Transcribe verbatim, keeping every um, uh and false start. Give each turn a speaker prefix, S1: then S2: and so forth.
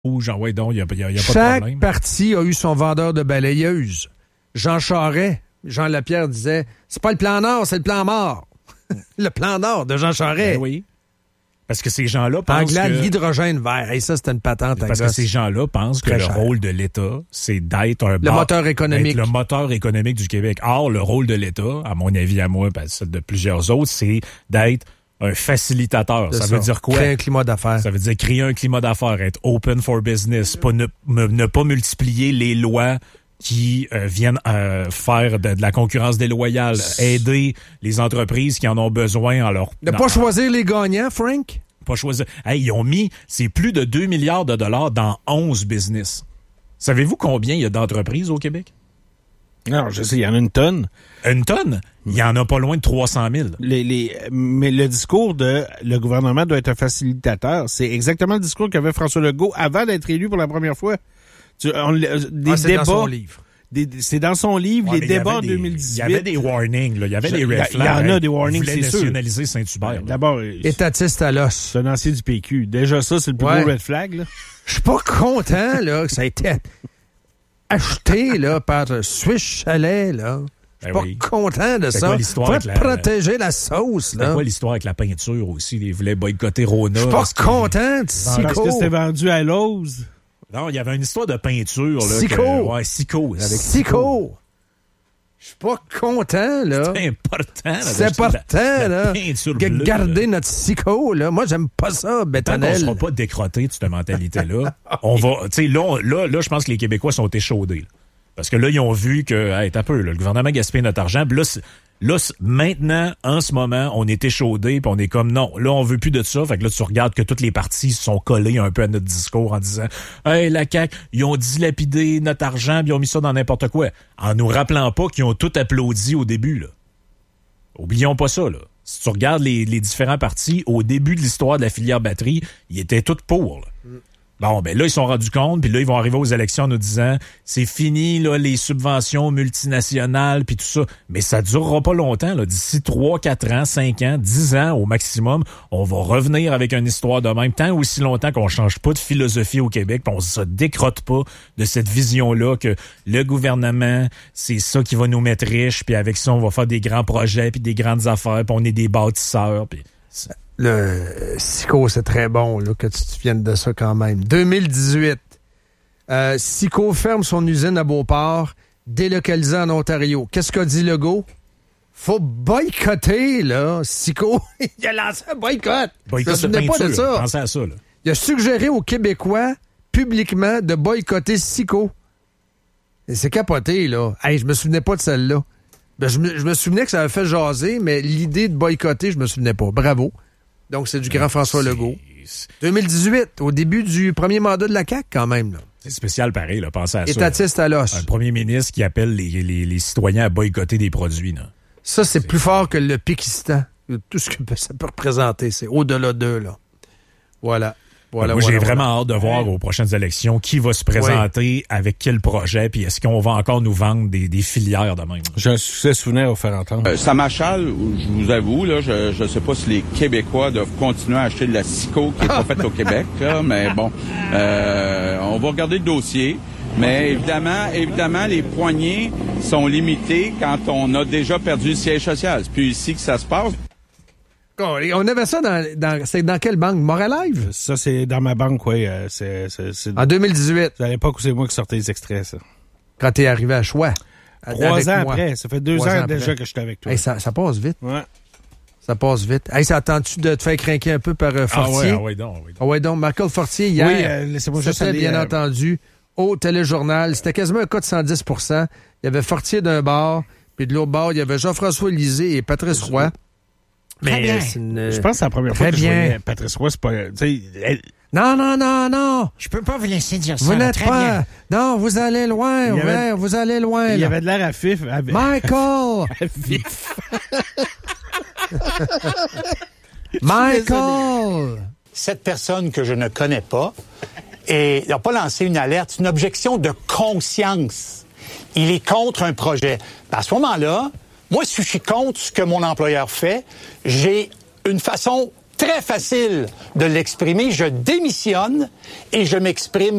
S1: rouge. Ah ouais, donc, il n'y a, y a, y a pas
S2: Chaque
S1: de problème.
S2: parti a eu son vendeur de balayeuses. Jean Charest, Jean Lapierre disait, c'est pas le plan Nord, c'est le plan mort. Le plan Nord de Jean Charest.
S1: Ben oui. Parce que ces gens-là pensent
S2: Anglais,
S1: que...
S2: l'hydrogène vert. Et ça, c'était une patente à
S1: Parce
S2: gosse.
S1: que ces gens-là pensent que
S2: Très
S1: le
S2: cher.
S1: rôle de l'État, c'est d'être un...
S2: Le
S1: bar-
S2: moteur économique.
S1: d'être le moteur économique du Québec. Or, le rôle de l'État, à mon avis, à moi, ben, celle de plusieurs autres, c'est d'être un facilitateur. Ça,
S2: ça
S1: veut dire quoi?
S2: Créer un climat d'affaires.
S1: Ça veut dire créer un climat d'affaires, être open for business, pas ne, ne, ne pas multiplier les lois qui euh, viennent euh, faire de, de la concurrence déloyale, aider les entreprises qui en ont besoin en leur...
S2: Ne
S1: dans-
S2: pas choisir les gagnants, Frank?
S1: pas choisir. Hey, ils ont mis, c'est plus de deux milliards de dollars dans onze business. Savez-vous combien il y a d'entreprises au Québec?
S3: Non, je sais, il y en a une tonne.
S1: Une tonne? Il y en a pas loin de trois cent mille.
S3: Les, les, mais le discours de le gouvernement doit être un facilitateur, c'est exactement le discours qu'avait François Legault avant d'être élu pour la première fois. Tu, on, des
S2: Ah, c'est
S3: débats,
S2: dans son livre.
S3: Des, c'est dans son livre,
S1: Ouais,
S3: les
S1: mais il y
S3: débats
S1: avait
S3: en
S1: des-
S3: deux mille dix-huit.
S1: Il y avait des warnings, là. Il y avait
S3: Je-
S1: des
S3: il y
S1: red
S3: a-
S1: flags.
S3: il y en a
S1: hein.
S3: des warnings,
S1: Ils voulaient
S3: c'est sûr.
S1: nationaliser Saint-Hubert. là.
S3: D'abord,
S2: Étatiste à l'os.
S3: c'est un ancien du P Q. Déjà ça, c'est le plus
S2: Ouais.
S3: gros red flag. Là.
S2: Je suis pas content, là, que ça a été acheté, là, par Swiss Chalet, là. Je suis
S1: Ben
S2: pas
S1: oui.
S2: content de
S1: C'est
S2: ça.
S1: quoi l'histoire
S2: Faut
S1: avec la-
S2: protéger la sauce,
S1: C'était
S2: là.
S1: quoi l'histoire avec la peinture aussi? Ils voulaient boycotter Rona.
S2: Je suis pas
S1: parce que-
S2: content de
S3: Parce
S2: Sico.
S3: que c'était vendu à Lowe's.
S1: Non, il y avait une histoire de peinture. Là,
S2: Sico.
S1: que- Ouais, Sico. Avec
S2: Sico. Je suis pas content, là.
S1: C'est important. là,
S2: C'est
S1: d'acheter de la-
S2: important,
S1: de la
S2: là.
S1: peinture
S2: de
S1: bleue,
S2: garder
S1: là.
S2: notre Sico, là. Moi, j'aime pas ça,
S1: Tant qu'on ne
S2: bétonnel.
S1: sera pas décroté de cette mentalité-là, on va. Tu sais, là, on- là, là, je pense que les Québécois sont échaudés. là. Parce que là, ils ont vu que, hey, t'as peu, là, le gouvernement gaspille notre argent. Puis là, c'est- là, c'est- maintenant, en ce moment, on est échaudés, puis on est comme, non, là, on veut plus de ça. Fait que là, tu regardes que toutes les parties se sont collées un peu à notre discours en disant, hey, la C A Q, ils ont dilapidé notre argent, puis ils ont mis ça dans n'importe quoi. En nous rappelant pas qu'ils ont tout applaudi au début, là. Oublions pas ça, là. Si tu regardes les, les différents partis, au début de l'histoire de la filière batterie, ils étaient tous pour, là. Bon, ben là, ils se sont rendus compte, puis là, ils vont arriver aux élections en nous disant, c'est fini, là, les subventions multinationales, puis tout ça. Mais ça durera pas longtemps, là. D'ici trois, quatre ans, cinq ans, dix ans au maximum, on va revenir avec une histoire de même, tant aussi longtemps qu'on change pas de philosophie au Québec, puis on se décrotte pas de cette vision-là que le gouvernement, c'est ça qui va nous mettre riches, puis avec ça, on va faire des grands projets, puis des grandes affaires, puis on est des bâtisseurs, puis...
S2: Le euh, Sico, c'est très bon, là, que tu te viennes de ça quand même. deux mille dix-huit. Euh, Sico ferme son usine à Beauport, délocalisée en Ontario. Qu'est-ce qu'a dit Legault? Faut boycotter, là, Sico. Il a lancé un boycott.
S1: Boycott
S2: Je me
S1: de
S2: souvenais pas de
S1: peinture,
S2: ça.
S1: pensez à ça, là.
S2: Il a suggéré aux Québécois, publiquement, de boycotter Sico. Et c'est capoté, là. Hey, je me souvenais pas de celle-là. Ben, je, me, je me souvenais que ça avait fait jaser, mais l'idée de boycotter, je me souvenais pas. Bravo. Donc, c'est du grand François Legault. deux mille dix-huit, au début du premier mandat de la C A Q, quand même, là.
S1: C'est spécial pareil, là, pensez à ça.
S2: Étatiste à l'os.
S1: Un premier ministre qui appelle les, les, les citoyens à boycotter des produits, là.
S2: Ça, c'est plus fort que le Pékistan. Tout ce que ça peut représenter, c'est au-delà d'eux, là. Voilà. Voilà,
S1: Moi,
S2: voilà,
S1: j'ai
S2: voilà.
S1: vraiment hâte de voir aux prochaines élections qui va se présenter avec quel projet, puis est-ce qu'on va encore nous vendre des, des filières de même.
S3: J'ai un succès souvenir à vous faire entendre.
S4: Euh, ça m'achale, je vous avoue, là, je ne sais pas si les Québécois doivent continuer à acheter de la Sico qui n'est pas faite au Québec, là, mais bon, euh, on va regarder le dossier. Mais évidemment, évidemment, les poignées sont limitées quand on a déjà perdu le siège social. C'est plus ici que ça se passe.
S2: On avait ça dans, dans, c'est dans quelle banque? Moralive?
S3: Ça, c'est dans ma banque, oui. Euh, c'est, c'est, c'est...
S2: En deux mille dix-huit.
S3: C'est à l'époque où c'est moi qui sortais les extraits, ça.
S2: Quand t'es arrivé à Choix.
S3: Trois ans
S2: moi.
S3: après. Ça fait deux
S2: Trois
S3: ans,
S2: ans
S3: déjà
S2: après.
S3: que j'étais avec toi.
S2: Hey, ça, ça passe vite.
S3: Ouais.
S2: Ça passe vite. Hey, ça attends-tu de te faire crinquer un peu par euh,
S1: Ah
S2: Fortier?
S1: ouais, ah ouais, donc, ah ouais, donc.
S2: Ah ouais, donc, Michael Fortier, hier,
S3: Oui, euh, laissez-moi juste
S2: c'était
S3: aller,
S2: bien
S3: euh,
S2: entendu au téléjournal. C'était quasiment un cas de cent dix pour cent. Il y avait Fortier d'un bord, puis de l'autre bord, il y avait Jean-François Lisée et Patrice Roy.
S5: Très
S2: Mais
S5: bien.
S2: c'est une...
S3: Je pense que c'est la première fois
S2: Très
S3: que je
S2: bien.
S3: voyais Patrice Roy, c'est pas... Tu sais, elle-
S2: Non, non, non, non!
S5: Je peux pas vous laisser dire ça.
S2: Vous
S5: là,
S2: n'êtes
S5: très
S2: pas...
S5: bien.
S2: Non, vous allez loin,
S3: Il y avait-
S2: ouais, vous allez loin,
S3: il y
S2: là.
S3: avait de l'air à fif. À...
S2: Michael!
S3: à vif.
S2: Michael!
S6: Cette personne que je ne connais pas et n'a pas lancé une alerte, une objection de conscience. Il est contre un projet. À ce moment-là, moi, si je suis contre ce que mon employeur fait, j'ai une façon très facile de l'exprimer. Je démissionne et je m'exprime